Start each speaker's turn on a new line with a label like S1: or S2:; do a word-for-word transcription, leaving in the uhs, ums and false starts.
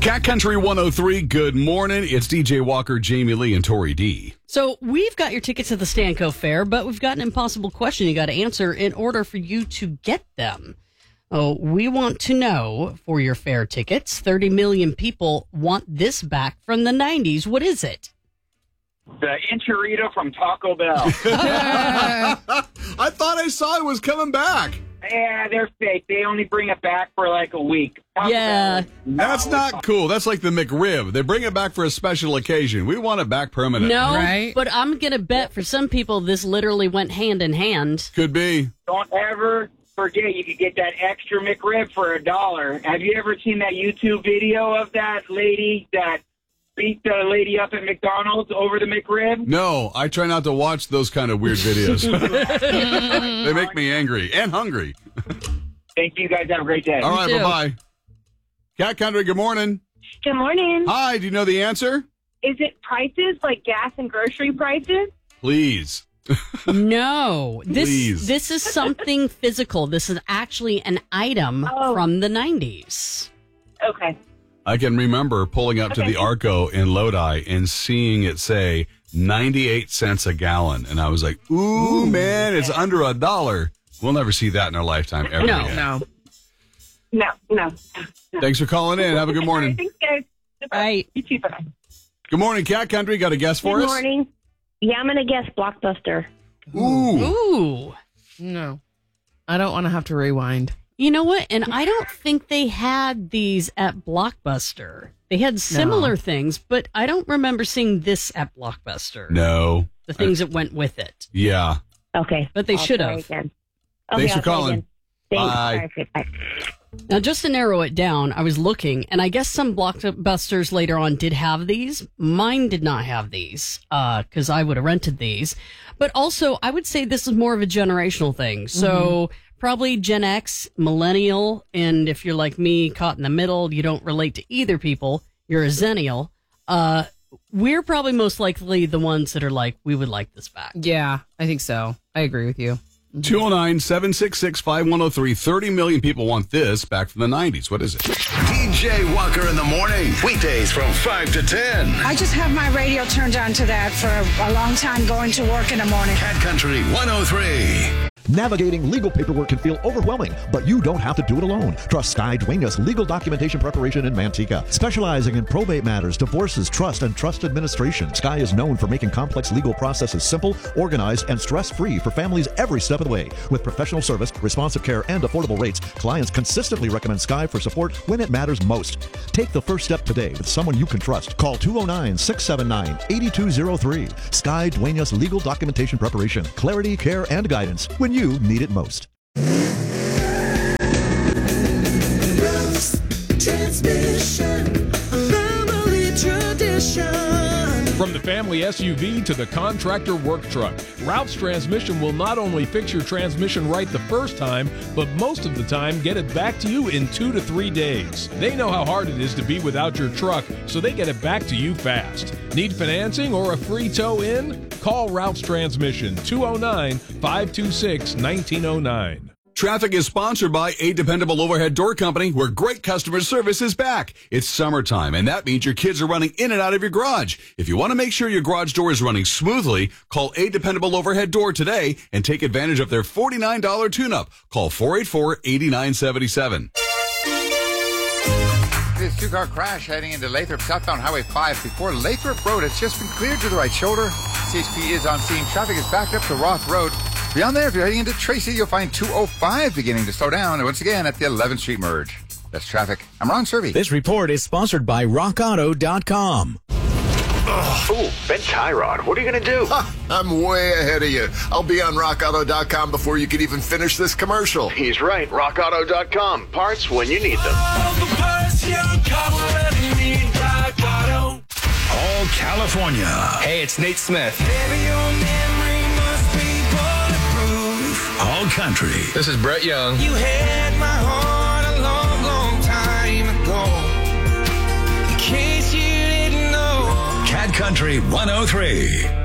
S1: Cat Country one oh three, good morning. It's D J Walker, Jamie Lee, and Tori D.
S2: So we've got your tickets to the Stanco Fair, but we've got an impossible question you got to answer in order for you to get them. Oh, we want to know, for your fair tickets, thirty million people want this back from the nineties. What is it?
S3: The enchilada from Taco Bell.
S1: I thought I saw it was coming back.
S3: Yeah, they're fake. They only bring it back for like a week. Taco
S2: Yeah.
S3: Bell,
S1: That's not cool. That's like the McRib. They bring it back for a special occasion. We want it back permanent.
S2: No,
S4: Right.
S2: but I'm going to bet for some people this literally went hand in hand.
S1: Could be.
S3: Don't ever forget you could get that extra McRib for a dollar. Have you ever seen that YouTube video of that lady that beat the lady up at McDonald's over the McRib?
S1: No, I try not to watch those kind of weird videos. They make me angry and hungry.
S3: Thank you. Guys have a great day.
S1: All right,
S2: too.
S1: bye-bye. Cat Country, good morning.
S5: Good morning.
S1: Hi, do you know the answer?
S5: Is it prices, like gas and grocery prices?
S1: Please.
S2: No, this
S1: Please.
S2: this is something physical. This is actually an item
S5: Oh.
S2: from the nineties.
S5: Okay.
S1: I can remember pulling up to
S5: Okay.
S1: the Arco in Lodi and seeing it say ninety-eight cents a gallon. And I was like, ooh, man, it's under a dollar. We'll never see that in our lifetime ever
S2: No.
S1: again.
S4: No.
S5: No, no. no.
S1: Thanks for calling in. Have a good morning.
S5: Thanks, guys.
S2: Right.
S5: You too. Bye.
S1: Good morning, Cat Country. Got a guess for
S6: Good
S1: us?
S6: morning. Yeah, I'm going to guess Blockbuster.
S1: Ooh.
S2: Ooh.
S4: No. I don't want to have to rewind.
S2: You know what? And I don't think they had these at Blockbuster. They had similar things, but I don't remember seeing this at Blockbuster.
S1: No.
S2: The things that went with it.
S1: Yeah.
S6: Okay.
S2: But they
S6: I'll
S2: should
S6: try
S2: have.
S6: again.
S1: Thanks
S6: Okay,
S1: for
S6: I'll try
S1: calling.
S6: again. Thanks.
S1: Bye.
S6: Okay, bye.
S2: Now, just to narrow it down, I was looking, and I guess some Blockbusters later on did have these. Mine did not have these, because I would have rented these. But also, I would say this is more of a generational thing. So probably Gen X, millennial, and if you're like me, caught in the middle, you don't relate to either people, you're a zennial. Uh, we're probably most likely the ones that are like, we would like this back.
S4: Yeah, I think so. I agree with you.
S1: two oh nine, seven six six, five one oh three. thirty million people want this back from the nineties. What is it?
S7: D J Walker in the morning. Weekdays from five to ten.
S8: I just have my radio turned on to that for a, a long time going to work in the morning.
S7: Cat Country one oh three.
S9: Navigating legal paperwork can feel overwhelming, but you don't have to do it alone. Trust Sky Duenas Legal Documentation Preparation in Manteca. Specializing in probate matters, divorces, trust, and trust administration, Sky is known for making complex legal processes simple, organized, and stress-free for families every step of the way. With professional service, responsive care, and affordable rates, clients consistently recommend Sky for support when it matters most. Take the first step today with someone you can trust. Call two oh nine, six seven nine, eight two oh three. Sky Duenas Legal Documentation Preparation. Clarity, care, and guidance when you need it most.
S10: Transmission, family tradition.
S11: From the family S U V to the contractor work truck, Ralph's Transmission will not only fix your transmission right the first time, but most of the time get it back to you in two to three days. They know how hard it is to be without your truck, so they get it back to you fast. Need financing or a free tow in? Call Ralph's Transmission, two oh nine, five two six, nineteen oh nine.
S1: Traffic is sponsored by A Dependable Overhead Door Company, where great customer service is back. It's summertime, and that means your kids are running in and out of your garage. If you want to make sure your garage door is running smoothly, call A Dependable Overhead Door today and take advantage of their forty-nine dollars tune-up. Call four eight four, eight nine seven seven.
S12: This two-car crash heading into Lathrop, southbound Highway five before Lathrop Road. It's just been cleared to the right shoulder. C H P is on scene. Traffic is backed up to Roth Road. Beyond there, if you're heading into Tracy, you'll find two oh five beginning to slow down. And once again, at the eleventh Street merge. That's traffic. I'm Ron Servey.
S13: This report is sponsored by rock auto dot com.
S7: Ooh, Ben Tyrod, what are you going to do?
S14: Ha, I'm way ahead of you. I'll be on rock auto dot com before you can even finish this commercial.
S7: He's right. rock auto dot com. Parts when you need them. All California.
S13: Hey, it's Nate Smith.
S7: All country.
S13: This is Brett Young.
S10: You had my heart a long, long time ago. In case you didn't know.
S7: Cat Country one oh three.